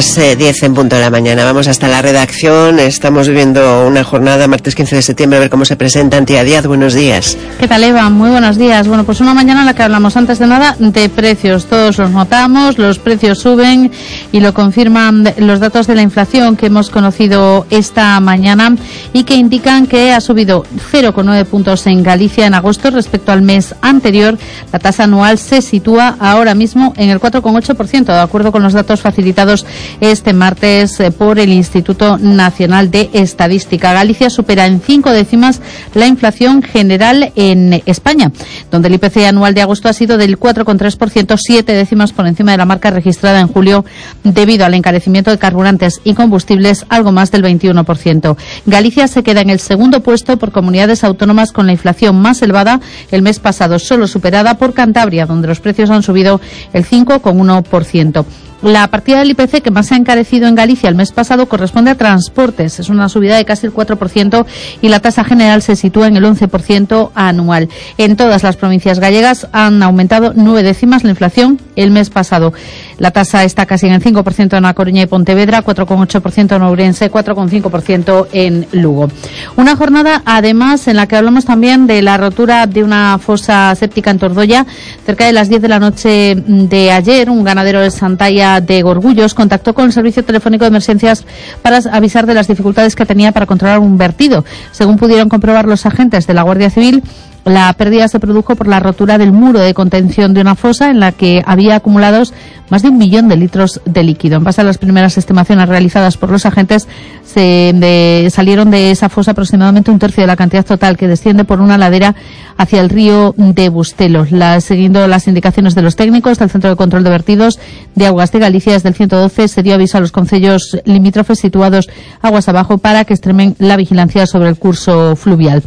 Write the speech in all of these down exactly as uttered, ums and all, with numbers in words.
las eh, diez en punto de la mañana. Vamos hasta la redacción. Estamos viviendo una jornada, martes quince de septiembre, a ver cómo se presenta. Antía Díaz, buenos días. ¿Qué tal, Eva? Muy buenos días. Bueno, pues una mañana en la que hablamos antes de nada de precios. Todos los notamos, los precios suben y lo confirman los datos de la inflación que hemos conocido esta mañana y que indican que ha subido cero coma nueve puntos en Galicia en agosto respecto al mes anterior. La tasa anual se sitúa ahora mismo en el cuatro coma ocho por ciento, de acuerdo con los datos facilitados este martes por el Instituto Nacional de Estadística. Galicia supera en cinco décimas la inflación general en España, donde el I P C anual de agosto ha sido del cuatro coma tres por ciento, siete décimas por encima de la marca registrada en julio debido al encarecimiento de carburantes y combustibles, algo más del veintiuno por ciento. Galicia se queda en el segundo puesto por comunidades autónomas con la inflación más elevada, el mes pasado solo superada por Cantabria, donde los precios han subido el cinco coma uno por ciento. La partida del I P C que más se ha encarecido en Galicia el mes pasado corresponde a transportes. Es una subida de casi el cuatro por ciento y la tasa general se sitúa en el once por ciento anual. En todas las provincias gallegas han aumentado nueve décimas la inflación el mes pasado. La tasa está casi en el cinco por ciento en A Coruña y Pontevedra, cuatro coma ocho por ciento en Ourense, cuatro coma cinco por ciento en Lugo. Una jornada, además, en la que hablamos también de la rotura de una fosa séptica en Tordoya. Cerca de las diez de la noche de ayer, un ganadero de Santalla de Gorgullos contactó con el servicio telefónico de emergencias para avisar de las dificultades que tenía para controlar un vertido. Según pudieron comprobar los agentes de la Guardia Civil, la pérdida se produjo por la rotura del muro de contención de una fosa en la que había acumulados más de un millón de litros de líquido. En base a las primeras estimaciones realizadas por los agentes, se de, salieron de esa fosa aproximadamente un tercio de la cantidad total que desciende por una ladera hacia el río de Bustelo. La, siguiendo las indicaciones de los técnicos del Centro de Control de Vertidos de Aguas de Galicia, desde el ciento doce se dio aviso a los concellos limítrofes situados aguas abajo para que extremen la vigilancia sobre el curso fluvial.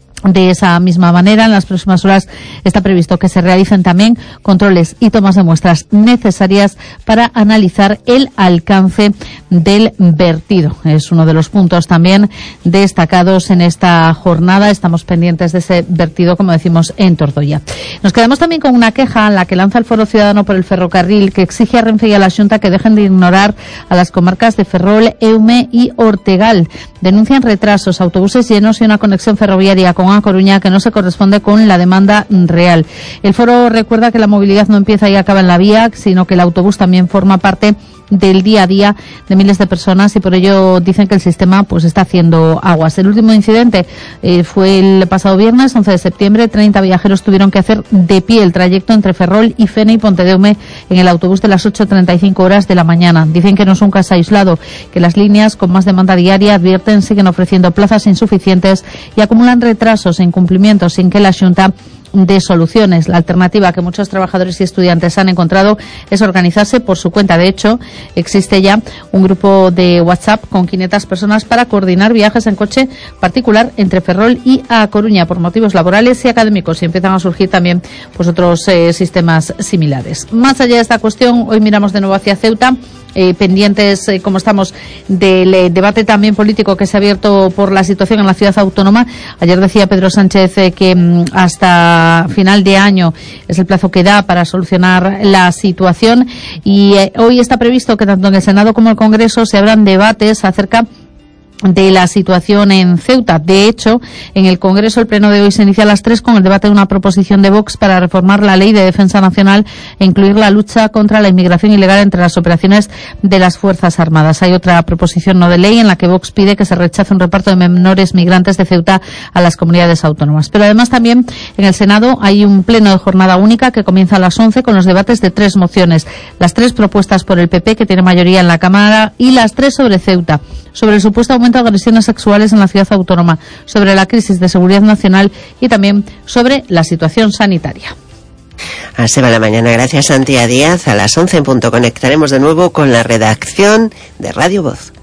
De esa misma manera, en las próximas horas está previsto que se realicen también controles y tomas de muestras necesarias para analizar el alcance del vertido. Es uno de los puntos también destacados en esta jornada. Estamos pendientes de ese vertido, como decimos, en Tordoya. Nos quedamos también con una queja en la que lanza el Foro Ciudadano por el Ferrocarril, que exige a Renfe y a la Xunta que dejen de ignorar a las comarcas de Ferrol, Eume y Ortegal. Denuncian retrasos, autobuses llenos y una conexión ferroviaria con A Coruña que no se corresponde con la demanda real. El foro recuerda que la movilidad no empieza y acaba en la vía, sino que el autobús también forma parte del día a día de miles de personas y por ello dicen que el sistema pues está haciendo aguas. El último incidente eh, fue el pasado viernes, once de septiembre. treinta viajeros tuvieron que hacer de pie el trayecto entre Ferrol y Fene y Pontedeume en el autobús de las ocho treinta y cinco horas de la mañana. Dicen que no es un caso aislado, que las líneas con más demanda diaria advierten siguen ofreciendo plazas insuficientes y acumulan retrasos e incumplimientos sin que la Xunta de soluciones. La alternativa que muchos trabajadores y estudiantes han encontrado es organizarse por su cuenta. De hecho, existe ya un grupo de WhatsApp con quinientas personas para coordinar viajes en coche particular entre Ferrol y A Coruña por motivos laborales y académicos, y empiezan a surgir también pues otros eh, sistemas similares. Más allá de esta cuestión, hoy miramos de nuevo hacia Ceuta. Eh, pendientes, eh, como estamos, del eh, debate también político que se ha abierto por la situación en la ciudad autónoma. Ayer decía Pedro Sánchez eh, que mm, hasta final de año es el plazo que da para solucionar la situación y eh, hoy está previsto que tanto en el Senado como en el Congreso se abran debates acerca de la situación en Ceuta. De hecho, en el Congreso el pleno de hoy se inicia a las tres con el debate de una proposición de Vox para reformar la Ley de Defensa Nacional e incluir la lucha contra la inmigración ilegal entre las operaciones de las Fuerzas Armadas. Hay otra proposición no de ley en la que Vox pide que se rechace un reparto de menores migrantes de Ceuta a las comunidades autónomas. Pero además también en el Senado hay un pleno de jornada única que comienza a las once con los debates de tres mociones. Las tres propuestas por el P P, que tiene mayoría en la Cámara, y las tres sobre Ceuta, sobre el supuesto aumento de agresiones sexuales en la ciudad autónoma, sobre la crisis de seguridad nacional y también sobre la situación sanitaria. Así va la mañana. Gracias, Antía Díaz. A las once en punto conectaremos de nuevo con la redacción de Radio Voz.